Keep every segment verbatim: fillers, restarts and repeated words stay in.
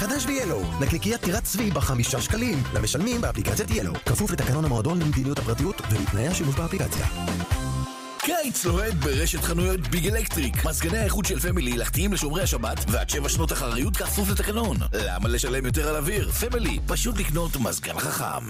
חדש ב-ילו, נקניקיית טירת צבי בחמישה שקלים, למשלמים באפליקציית ילו, כפוף לתקנון המועדון למדיניות הפרטיות ולתנאי השימוש באפליקציה. קיץ לוהד ברשת חנויות ביג אלקטריק. מזגני האיכות של פמילי לחתיים לשומרי השבת ועד שבע שנות אחריות כפוף לתקנון. למה לשלם יותר על אוויר? פמילי, פשוט לקנות מזגן חכם.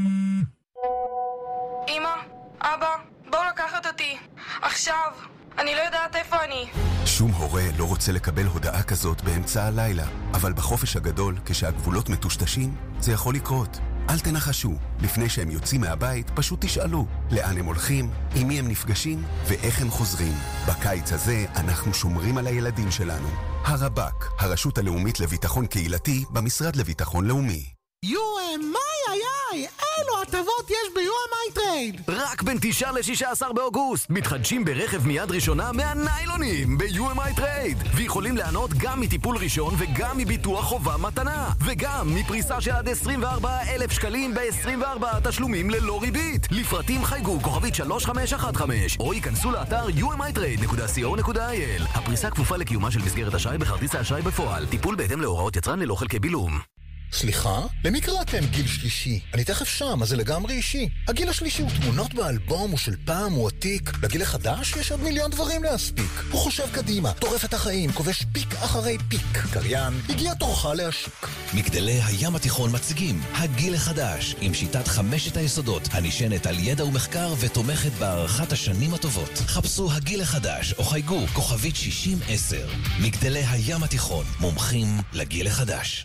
אמא, אבא, בואו לקחת אותי. עכשיו, אני לא יודעת איפה אני. שום הורה לא רוצה לקבל הודעה כזאת באמצע הלילה, אבל בחופש הגדול, כשהגבולות מטושטשים, זה יכול לקרות. אל תנחשו, לפני שהם יוצאים מהבית, פשוט תשאלו לאן הם הולכים, עם מי הם נפגשים ואיך הם חוזרים. בקיץ הזה אנחנו שומרים על הילדים שלנו. הרב"ק, הרשות הלאומית לביטחון קהילתי במשרד לביטחון לאומי. יו-אם-איי, איי, איי, אילו הטבות יש ב-יו-אם-איי טרייד. רק בין תשעה לשישה עשר באוגוסט מתחדשים ברכב מיד ראשונה מהניילונים ב-יו-אם-איי טרייד, ויכולים לענות גם מטיפול ראשון וגם מביטוח חובה מתנה, וגם מפריסה של עד עשרים וארבעה אלף שקלים ב-עשרים וארבעה תשלומים ללא ריבית. לפרטים חייגו כוכבית שלוש חמש אחת חמש או ייכנסו לאתר יו אם איי טרייד נקודה סי או נקודה איי אל. הפריסה כפופה לקיומה של מסגרת אשראי בכרטיס האשראי בפועל. טיפול בהתאם להוראות יצרן ללא חלקי בילום. סליחה? למי קראתם גיל שלישי? אני תכף שם, אז זה לגמרי אישי. הגיל השלישי הוא תמונות באלבום, הוא של פעם, הוא עתיק. לגיל החדש יש עוד מיליון דברים להספיק. הוא חושב קדימה, טורף את החיים, כובש פיק אחרי פיק. קריין, הגיע תורך להשיק. מגדלי הים התיכון מציגים הגיל החדש, עם שיטת חמשת היסודות, הנשענת על ידע ומחקר ותומכת בהערכת השנים הטובות. חפשו הגיל החדש או חייגו כוכבית שישים עשר. מגדלי הים התיכון, מומחים לגיל החדש.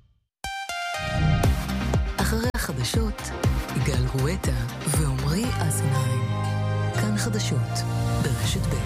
אחרי החדשות, יגאל גואטה ועומרי אזנהיים. כאן חדשות, ברשת ב'.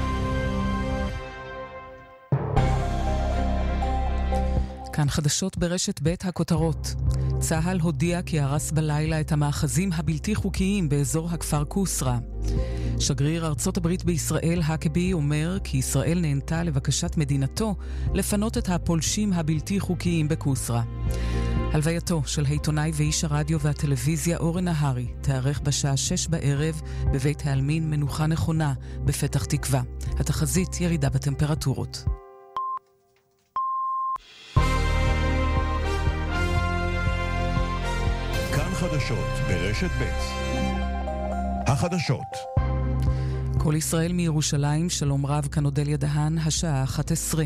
כאן חדשות ברשת ב' הכותרות. צהל הודיע כי הרס בלילה את המאחזים הבלתי חוקיים באזור הכפר קוסרה. שגריר ארצות הברית בישראל הקבי אומר כי ישראל נענתה לבקשת מדינתו לפנות את הפולשים הבלתי חוקיים בקוסרה. הלווייתו של העיתונאי ואיש הרדיו והטלוויזיה אורן נהרי תארך בשעה שש בערב בבית העלמין מנוחה נכונה בפתח תקווה. התחזית ירידה בטמפרטורות. כאן חדשות ברשת ב'. החדשות. כל ישראל מירושלים, שלום רב, כאן אודליה דהן, השעה אחת עשרה.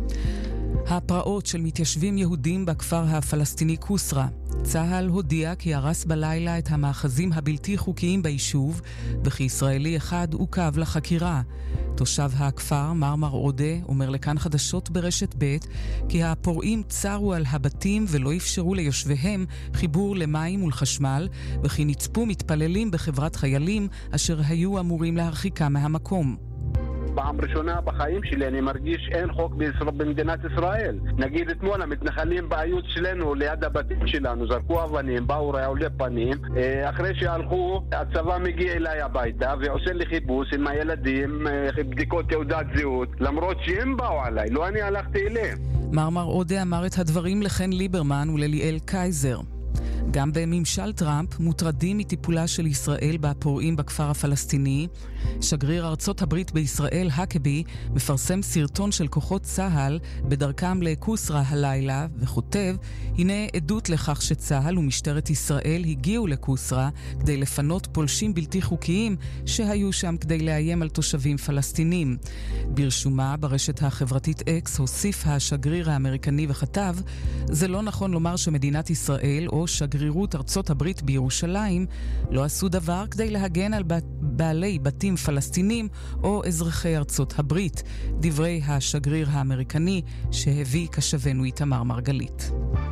הפרעות של מתיישבים יהודים בכפר הפלסטיני קוסרה. צהל הודיע כי הרס בלילה את המאחזים הבלתי חוקיים ביישוב, וכי ישראלי אחד עוכב לחקירה. תושב הכפר, מרמר עודה, אומר לכאן חדשות ברשת ב' כי הפורעים צרו על הבתים ולא אפשרו ליושביהם חיבור למים ולחשמל, וכי נצפו מתפללים בחברת חיילים אשר היו אמורים להרחיקה מהמקום. פעם ראשונה בחיים שלי אני מרגיש אין חוק בישראל, במדינת ישראל. נגיד אתמול המתנחלים בעיות שלנו ליד הבתים שלנו, זרקו אבנים, באו רעולי פנים. אחרי שהלכו, הצבא מגיע אליי הביתה ועושה לי חיפוש עם הילדים, בדיקות תעודת זהות, למרות שהם באו עליי, לא אני הלכתי אליהם. מרמר עודה אמר את הדברים לחן ליברמן ולליאל קייזר. גם בממשל טראמפ מוטרדים מטיפולה של ישראל בפורעים בכפר הפלסטיני. שגריר ארצות הברית בישראל הקבי מפרסם סרטון של כוחות צהל בדרכם לקוסרה הלילה וכותב, הנה עדות לכך שצהל ומשטרת ישראל הגיעו לקוסרה כדי לפנות פולשים בלתי חוקיים שהיו שם כדי לאיים על תושבים פלסטינים. ברשומה ברשת החברתית אקס הוסיף השגריר האמריקני וכתב, זה לא נכון לומר שמדינת ישראל או שגרירות ארצות הברית בירושלים לא עשו דבר כדי להגן על בעלי בתים פלסטינים או אזרחי ארצות הברית. דברי השגריר האמריקני שהביא כשבנו איתמר מרגלית.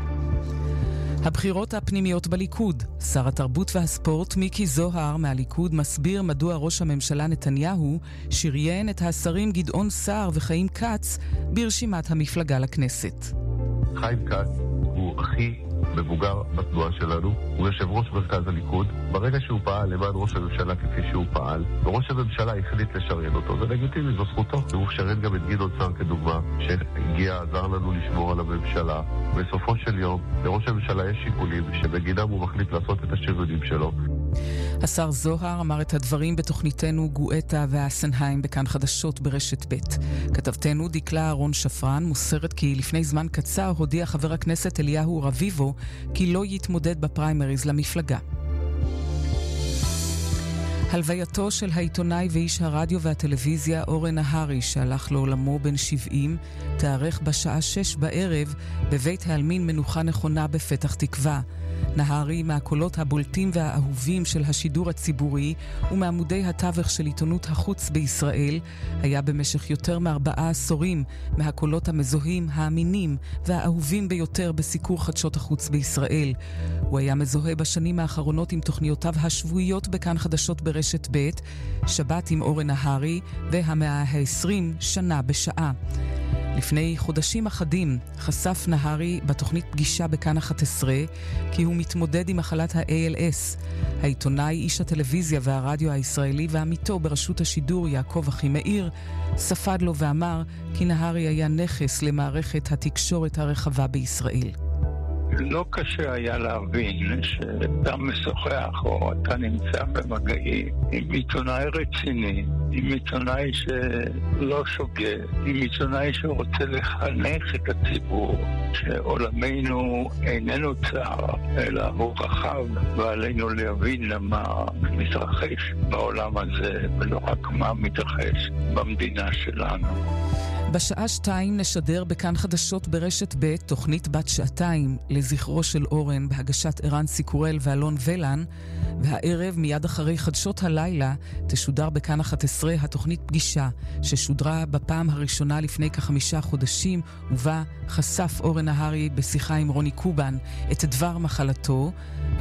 הבחירות הפנימיות בליכוד. שר התרבות והספורט מיקי זוהר מהליכוד מסביר מדוע ראש הממשלה נתניהו שריין את השרים גדעון סער וחיים כץ ברשימת המפלגה לכנסת. חיים כץ הוא הכי מבוגר בתנועה שלנו, הוא יושב ראש מרכז הליכוד. ברגע שהוא פעל למען ראש הממשלה כפי שהוא פעל, וראש הממשלה החליט לשריין אותו, זה לגיטימי, זו זכותו. הוא שריין גם את גדעון סער כדוגמה, שהגיע, עזר לנו לשמור על הממשלה. בסופו של יום, לראש הממשלה יש שיקולים שבגינם הוא מחליט לעשות את השריונים שלו. השר זוהר אמר את הדברים בתוכניתנו גואטה והסנהיים בכאן חדשות ברשת ב'. כתבתנו דקלה אהרון שפרן מוסרת כי לפני זמן קצר הודיע חבר הכנסת אליהו רביבו כי לא יתמודד בפריימריז למפלגה. הלווייתו של העיתונאי ואיש הרדיו והטלוויזיה אורן נהרי, שהלך לעולמו בן שבעים, תארך בשעה שש בערב בבית העלמין מנוחה נכונה בפתח תקווה. נהרי, מהקולות הבולטים והאהובים של השידור הציבורי ומעמודי התווך של עיתונות החוץ בישראל, היה במשך יותר מארבעה עשורים מהקולות המזוהים, האמינים והאהובים ביותר בסיקור חדשות החוץ בישראל. הוא היה מזוהה בשנים האחרונות עם תוכניותיו השבועיות בכאן חדשות ברשת ב', שבת עם אורן נהרי והמאה העשרים שנה בשעה. לפני חודשים אחדים חשף נהרי בתוכנית פגישה בכאן אחת עשרה כי הוא מתמודד עם מחלת ה-A L S. העיתונאי, איש הטלוויזיה והרדיו הישראלי ועמיתו ברשות השידור יעקב אחימאיר ספד לו ואמר כי נהרי היה נכס למערכת התקשורת הרחבה בישראל. לא קשה היה להבין שאתה משוחח או אתה נמצא במגעים עם עיתונאי רציני, עם עיתונאי שלא שוגה, עם עיתונאי שרוצה לחנך את הציבור, שעולמנו איננו צער, אלא הוא רחב, ועלינו להבין למה מתרחש בעולם הזה, ולא רק מה מתרחש במדינה שלנו. בשעה שתיים נשדר בכאן חדשות ברשת ב' תוכנית בת שעתיים לזכרו של אורן בהגשת ערן סיקורל ואלון ולן, והערב מיד אחרי חדשות הלילה תשודר בכאן אחת עשרה התוכנית פגישה ששודרה בפעם הראשונה לפני כחמישה חודשים, ובה חשף אורן נהרי בשיחה עם רוני קובן את דבר מחלתו.